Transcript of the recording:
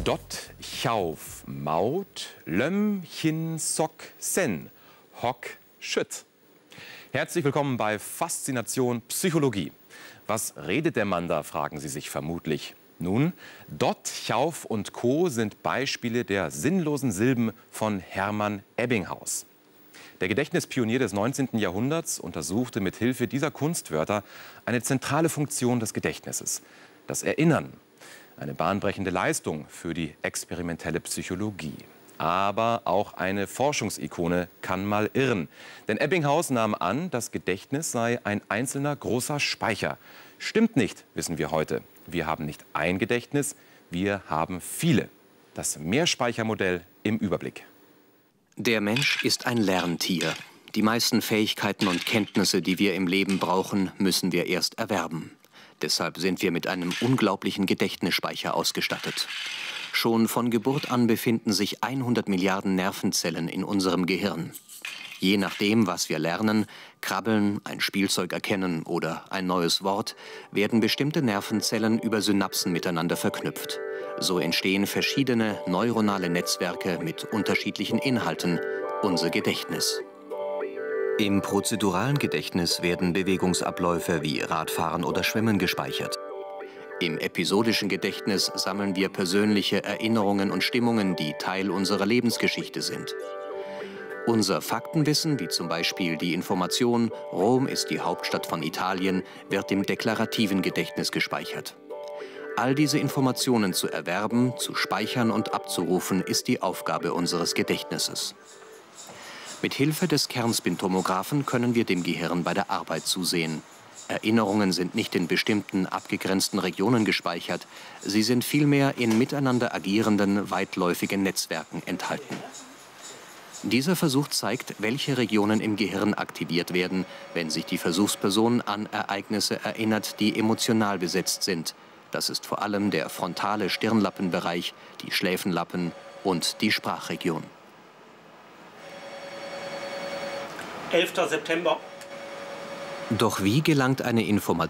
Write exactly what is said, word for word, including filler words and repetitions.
Dot, Chauf, Maut, Löm, Chin, Sok, Sen, Hock, Schütt. Herzlich willkommen bei Faszination Psychologie. Was redet der Mann da, fragen Sie sich vermutlich. Nun, Dot, Chauf und Co. sind Beispiele der sinnlosen Silben von Hermann Ebbinghaus. Der Gedächtnispionier des neunzehnten Jahrhunderts untersuchte mit Hilfe dieser Kunstwörter eine zentrale Funktion des Gedächtnisses: das Erinnern. Eine bahnbrechende Leistung für die experimentelle Psychologie. Aber auch eine Forschungsikone kann mal irren. Denn Ebbinghaus nahm an, das Gedächtnis sei ein einzelner großer Speicher. Stimmt nicht, wissen wir heute. Wir haben nicht ein Gedächtnis, wir haben viele. Das Mehrspeichermodell im Überblick. Der Mensch ist ein Lerntier. Die meisten Fähigkeiten und Kenntnisse, die wir im Leben brauchen, müssen wir erst erwerben. Deshalb sind wir mit einem unglaublichen Gedächtnisspeicher ausgestattet. Schon von Geburt an befinden sich hundert Milliarden Nervenzellen in unserem Gehirn. Je nachdem, was wir lernen, krabbeln, ein Spielzeug erkennen oder ein neues Wort, werden bestimmte Nervenzellen über Synapsen miteinander verknüpft. So entstehen verschiedene neuronale Netzwerke mit unterschiedlichen Inhalten, unser Gedächtnis. Im prozeduralen Gedächtnis werden Bewegungsabläufe wie Radfahren oder Schwimmen gespeichert. Im episodischen Gedächtnis sammeln wir persönliche Erinnerungen und Stimmungen, die Teil unserer Lebensgeschichte sind. Unser Faktenwissen, wie zum Beispiel die Information, Rom ist die Hauptstadt von Italien, wird im deklarativen Gedächtnis gespeichert. All diese Informationen zu erwerben, zu speichern und abzurufen, ist die Aufgabe unseres Gedächtnisses. Mit Hilfe des Kernspintomographen können wir dem Gehirn bei der Arbeit zusehen. Erinnerungen sind nicht in bestimmten abgegrenzten Regionen gespeichert, sie sind vielmehr in miteinander agierenden, weitläufigen Netzwerken enthalten. Dieser Versuch zeigt, welche Regionen im Gehirn aktiviert werden, wenn sich die Versuchsperson an Ereignisse erinnert, die emotional besetzt sind. Das ist vor allem der frontale Stirnlappenbereich, die Schläfenlappen und die Sprachregion. elfter September. Doch wie gelangt eine Information